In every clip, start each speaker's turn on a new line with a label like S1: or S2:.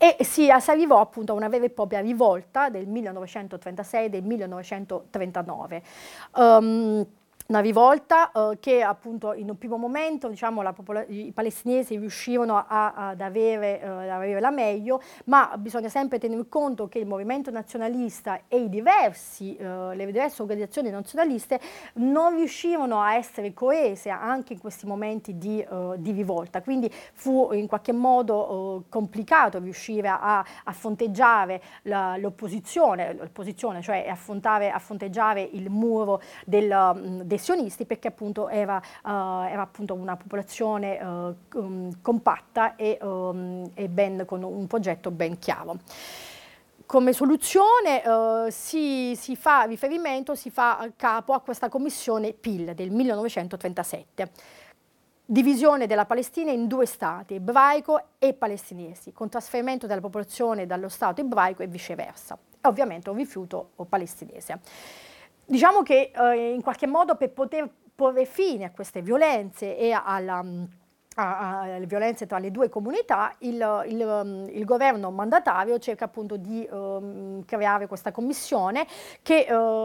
S1: e si arrivò appunto a una vera e propria rivolta del 1936 e del 1939. Una rivolta che appunto in un primo momento, diciamo, i palestinesi riuscirono ad avere la meglio, ma bisogna sempre tenere conto che il movimento nazionalista e le diverse organizzazioni nazionaliste non riuscirono a essere coese anche in questi momenti di rivolta, quindi fu in qualche modo complicato riuscire a fronteggiare l'opposizione, cioè a fronteggiare il muro dei sionisti, perché appunto era appunto una popolazione compatta e con un progetto ben chiaro. Come soluzione si fa capo a questa commissione PIL del 1937. Divisione della Palestina in due stati, ebraico e palestinesi, con trasferimento della popolazione dallo stato ebraico e viceversa, e ovviamente un rifiuto palestinese. Diciamo che in qualche modo per poter porre fine a queste violenze e alle violenze tra le due comunità, il governo mandatario cerca appunto di creare questa commissione che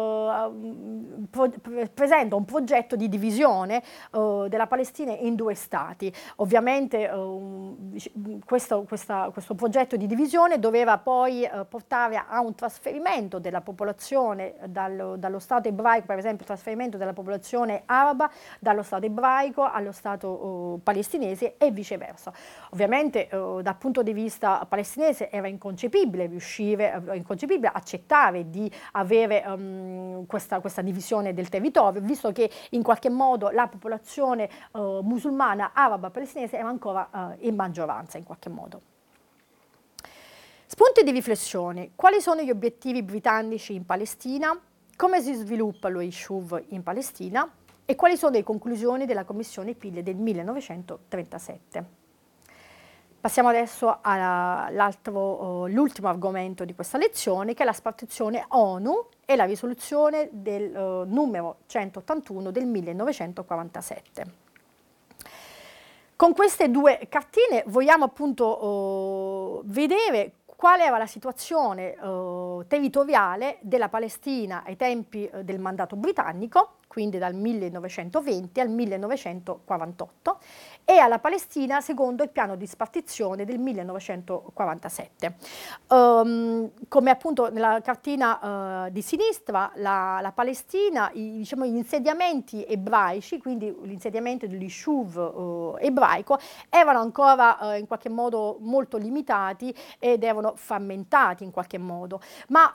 S1: presenta un progetto di divisione della Palestina in due stati. Ovviamente questo progetto di divisione doveva poi portare a un trasferimento della popolazione dallo Stato ebraico, per esempio il trasferimento della popolazione araba dallo Stato ebraico allo Stato palestinese e viceversa. Ovviamente dal punto di vista palestinese era inconcepibile accettare di avere questa divisione del territorio, visto che in qualche modo la popolazione musulmana araba palestinese era ancora in maggioranza in qualche modo. Spunti di riflessione: quali sono gli obiettivi britannici in Palestina? Come si sviluppa lo Yishuv in Palestina? E quali sono le conclusioni della Commissione PIL del 1937? Passiamo adesso all'ultimo argomento di questa lezione, che è la spartizione ONU e la risoluzione del numero 181 del 1947. Con queste due cartine vogliamo appunto vedere qual era la situazione territoriale della Palestina ai tempi del mandato britannico, quindi dal 1920 al 1948, e alla Palestina secondo il piano di spartizione del 1947. Come appunto nella cartina di sinistra, la Palestina, diciamo, gli insediamenti ebraici, quindi l'insediamento dell'Ishuv ebraico, erano ancora in qualche modo molto limitati ed erano frammentati in qualche modo, ma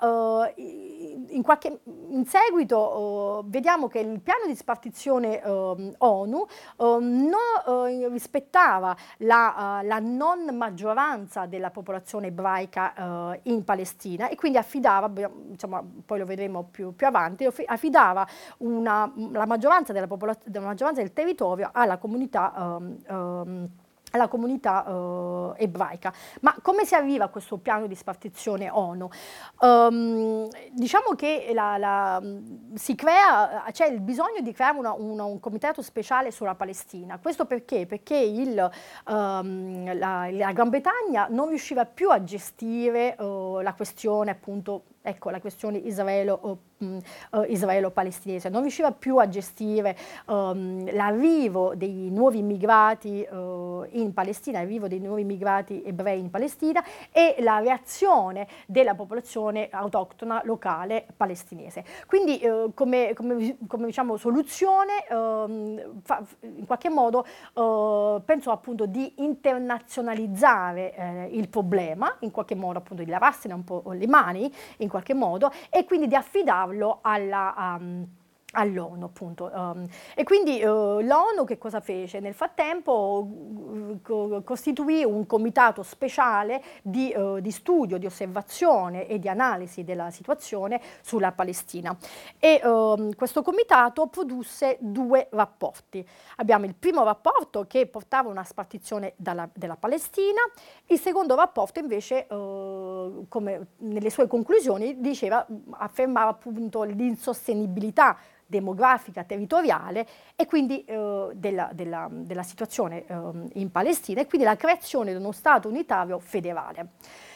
S1: in seguito vediamo che il piano di spartizione ONU non rispettava la non maggioranza della popolazione ebraica in Palestina, e quindi affidava, insomma, poi lo vedremo più avanti, affidava la maggioranza del territorio alla comunità ebraica. Ma come si arriva a questo piano di spartizione ONU? Diciamo che c'è il bisogno di creare un comitato speciale sulla Palestina. Questo perché? Perché la Gran Bretagna non riusciva più a gestire la questione, appunto, ecco, la questione israelo-palestinese, non riusciva più a gestire l'arrivo dei nuovi immigrati in Palestina, l'arrivo dei nuovi immigrati ebrei in Palestina e la reazione della popolazione autoctona locale palestinese. Quindi come diciamo, soluzione in qualche modo penso appunto di internazionalizzare il problema, in qualche modo appunto di lavarsene un po' le mani in qualche modo, e quindi di affidarlo all'ONU, appunto. E quindi l'ONU che cosa fece? Nel frattempo costituì un comitato speciale di studio, di osservazione e di analisi della situazione sulla Palestina, e questo comitato produsse due rapporti. Abbiamo il primo rapporto che portava una spartizione della Palestina, il secondo rapporto invece come nelle sue conclusioni affermava appunto l'insostenibilità demografica, territoriale e quindi della situazione in Palestina, e quindi la creazione di uno Stato unitario federale.